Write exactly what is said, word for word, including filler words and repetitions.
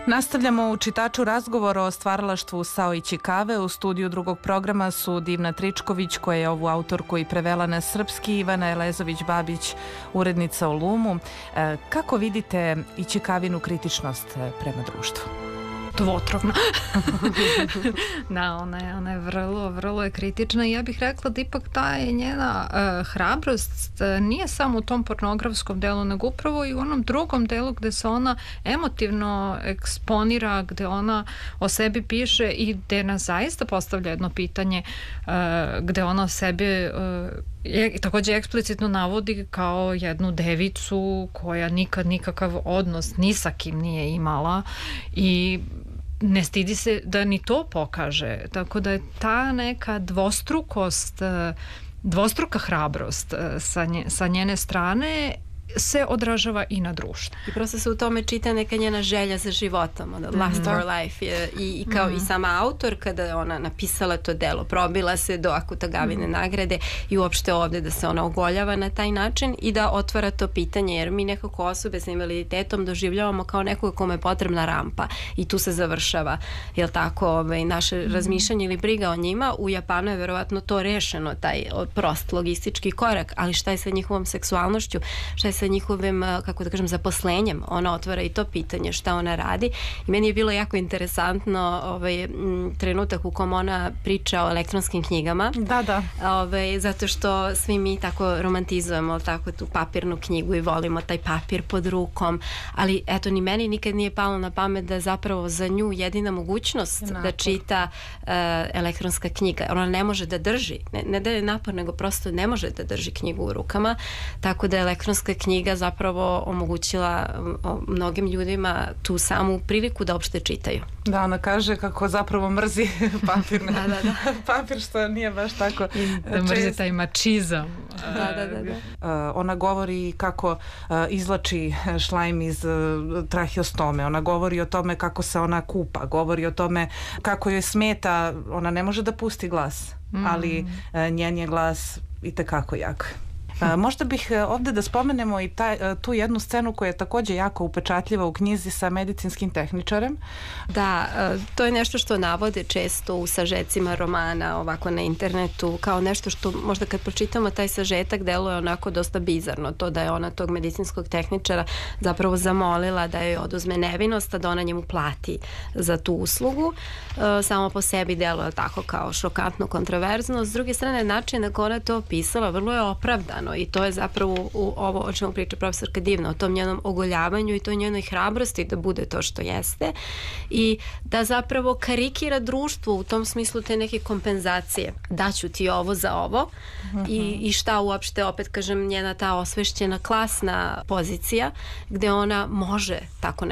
Nastavljamo u čitaču razgovor o stvaralaštvu Sao i Čikave. U studiju drugog programa su Divna Tričković, koja je ovu autorku i prevela na srpski, Ivana Elezović-Babić, urednica u Lumu. Kako vidite i Čikavinu kritičnost prema društvu? Dvotrovna. Da, ona je, ona je vrlo, vrlo je kritična i ja bih rekla da ipak ta je njena uh, hrabrost uh, nije samo u tom pornografskom delu, nego upravo i u onom drugom delu gde se ona emotivno eksponira, gde ona o sebi piše i gde nas zaista postavlja jedno pitanje uh, gde ona o sebi uh, je, takođe eksplicitno navodi kao jednu devicu koja nikad nikakav odnos ni sa kim nije imala i ne stidi se da ni to pokaže. Tako da je ta neka dvostrukost, dvostruka hrabrost sa, nje, sa njene strane se odražava i na društvo. I prosto se u tome čita neka njena želja za životom, ono, last Mm-hmm. our life. I, i kao Mm-hmm. i sama autor, kada je ona napisala to delo, probila se do Akutagavine Mm-hmm. nagrade i uopšte ovde da se ona ogoljava na taj način i da otvara to pitanje, jer mi nekako osobe sa invaliditetom doživljavamo kao nekog kome je potrebna rampa i tu se završava, jel tako, ovaj, naše Mm-hmm. razmišljanje ili briga o njima. U Japanu je verovatno to rešeno, taj prost logistički korak, ali šta je sa njihovom seksualnošću, šta je sa njihovim, kako da kažem, zaposlenjem. Ona otvara i to pitanje šta ona radi i meni je bilo jako interesantno ovaj, m, trenutak u kom ona priča o elektronskim knjigama. Da, da. Ovaj, zato što svi mi tako romantizujemo tako tu papirnu knjigu i volimo taj papir pod rukom, ali eto ni meni nikad nije palo na pamet da zapravo za nju jedina mogućnost napor. Da čita uh, elektronska knjiga. Ona ne može da drži, ne, ne da je napor, nego prosto ne može da drži knjigu u rukama, tako da je elektronska knjiga zapravo omogućila mnogim ljudima tu samu priliku da uopšte čitaju. Da, ona kaže kako zapravo mrzi papir. Da, da, da. Papir, što nije baš tako. Da mrzi taj mačizam. Da, da, da, da. Uh, ona govori kako uh, izlači šlajm iz uh, traheostome. Ona govori o tome kako se ona kupa. Govori o tome kako joj smeta. Ona ne može da pusti glas, mm. ali uh, njen je glas itekako jak. Uh, možda bih uh, ovde da spomenemo i taj, uh, tu jednu scenu koja je takođe jako upečatljiva u knjizi sa medicinskim tehničarem. Da, uh, to je nešto što navode često u sažecima romana ovako na internetu, kao nešto što možda kad pročitamo taj sažetak deluje onako dosta bizarno, to da je ona tog medicinskog tehničara zapravo zamolila da joj oduzme nevinost, a da ona njemu plati za tu uslugu. Uh, samo po sebi deluje tako kao šokantno, kontroverzno. S druge strane, način na koji ona to opisala vrlo je opravdan i to je zapravo u ovo o čemu priča profesorka Divna, o tom njenom ogoljavanju i toj njenoj hrabrosti da bude to što jeste i da zapravo karikira društvo u tom smislu te neke kompenzacije. Daću ti ovo za ovo uh-huh. i, i šta uopšte, opet kažem, njena ta osvešćena klasna pozicija gde ona može tako